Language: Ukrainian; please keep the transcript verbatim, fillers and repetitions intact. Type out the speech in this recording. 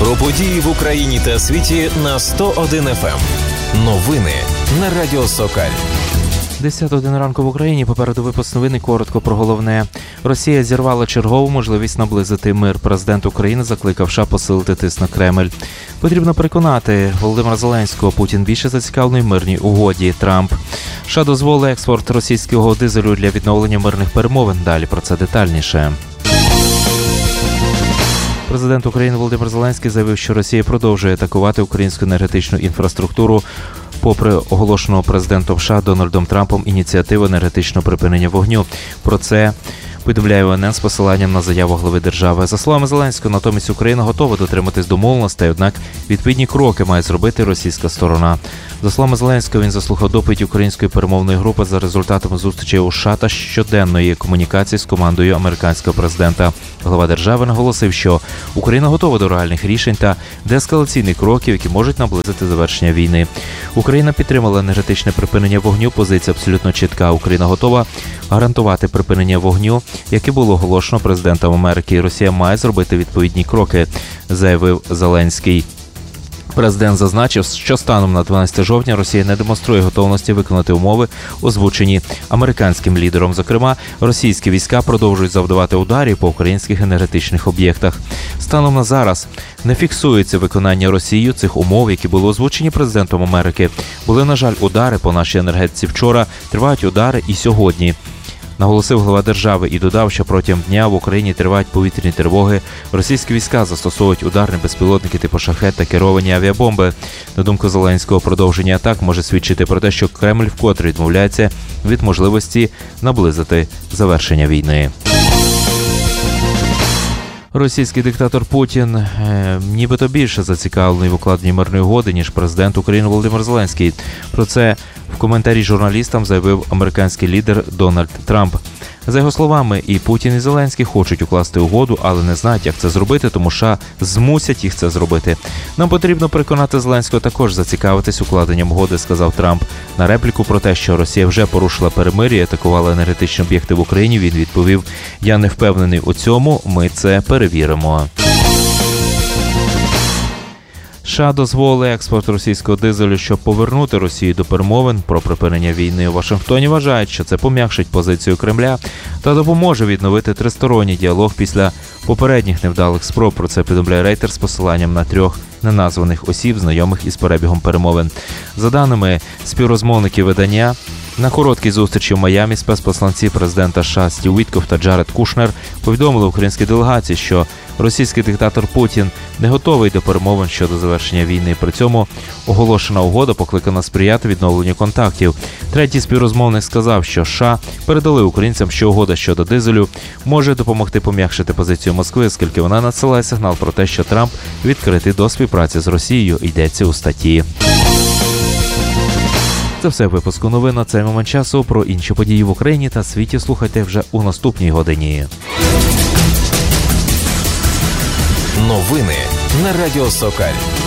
Про події в Україні та світі на сто один еф ем. Новини на Радіо Сокаль. десята година ранку в Україні. Попереду випуск новин. Коротко про головне. Росія зірвала чергову можливість наблизити мир. Президент України закликав США посилити тиск на Кремль. Потрібно переконати Володимира Зеленського, Путін більше зацікавлений в мирній угоді. Трамп. США дозволить експорт російського дизелю для відновлення мирних перемовин. Далі про це детальніше. Президент України Володимир Зеленський заявив, що Росія продовжує атакувати українську енергетичну інфраструктуру, попри оголошеного президентом США Дональдом Трампом ініціативу енергетичного припинення вогню. Про це повідомляє УНН з посиланням на заяву глави держави. За словами Зеленського, натомість Україна готова дотриматись домовленостей, однак відповідні кроки має зробити російська сторона. За словами Зеленського, він заслухав доповідь української перемовної групи за результатами зустрічей у США та щоденної комунікації з командою американського президента. Глава держави наголосив, що Україна готова до реальних рішень та деескалаційних кроків, які можуть наблизити завершення війни. Україна підтримала енергетичне припинення вогню. Позиція абсолютно чітка. Україна готова гарантувати припинення вогню, яке було оголошено президентом Америки. Росія має зробити відповідні кроки, заявив Зеленський. Президент зазначив, що станом на дванадцяте жовтня Росія не демонструє готовності виконати умови, озвучені американським лідером. Зокрема, російські війська продовжують завдавати ударів по українських енергетичних об'єктах. Станом на зараз не фіксується виконання Росією цих умов, які були озвучені президентом Америки. Були, на жаль, удари по нашій енергетиці вчора, тривають удари і сьогодні, наголосив глава держави і додав, що протягом дня в Україні тривають повітряні тривоги. Російські війська застосовують ударні безпілотники типу «Шахед» та керовані авіабомби. На думку Зеленського, продовження атак може свідчити про те, що Кремль вкотре відмовляється від можливості наблизити завершення війни. Російський диктатор Путін е, нібито більше зацікавлений в укладенні мирної угоди, ніж президент України Володимир Зеленський. Про це в коментарі журналістам заявив американський лідер Дональд Трамп. За його словами, і Путін, і Зеленський хочуть укласти угоду, але не знають, як це зробити, тому США змусять їх це зробити. Нам потрібно переконати Зеленського також зацікавитись укладенням угоди, сказав Трамп. На репліку про те, що Росія вже порушила перемир'я і атакувала енергетичні об'єкти в Україні, він відповів: «Я не впевнений у цьому, ми це перевіримо». США дозволили експорт російського дизелю, щоб повернути Росію до перемовин про припинення війни. У Вашингтоні вважають, що це пом'якшить позицію Кремля та допоможе відновити тристоронній діалог після попередніх невдалих спроб. Про це повідомляє Рейтер з посиланням на трьох неназваних осіб, знайомих із перебігом перемовин. За даними співрозмовників видання, на короткій зустрічі в Майамі спецпосланці президента США Стів Віткоф та Джаред Кушнер повідомили українській делегації, що російський диктатор Путін не готовий до перемовин щодо завершення війни. При цьому оголошена угода покликана сприяти відновленню контактів. Третій співрозмовник сказав, що США передали українцям, що угода щодо дизелю може допомогти пом'якшити позицію Москви, оскільки вона надсилає сигнал про те, що Трамп відкритий до співпраці з Росією, йдеться у статті. Це все в випуску новин на цей момент часу. Про інші події в Україні та світі слухайте вже у наступній годині. Новини на Радіо Сокаль.